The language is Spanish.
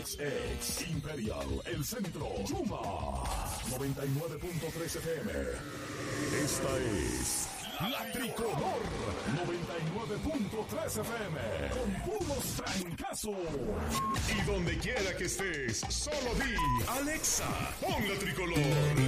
XX, Imperial, El Centro, Yuma, 99.3 FM. Esta es La Tricolor, 99.3 FM, con puros trancazos. Y donde quiera que estés, solo di, Alexa, pon La Tricolor.